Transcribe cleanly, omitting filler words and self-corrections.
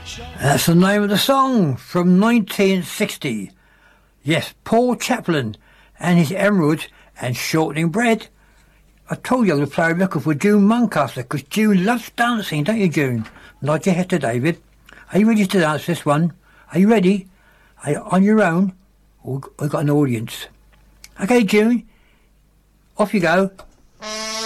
That's the name of the song from 1960. Yes, Paul Chaplin and his Emeralds and Shortening Bread. I told you I was going to play a record for June Muncaster because June loves dancing, don't you, June? Nod your head to David. Are you ready to dance this one? Are you ready? Are you on your own? Or we've got an audience? Okay, June, off you go.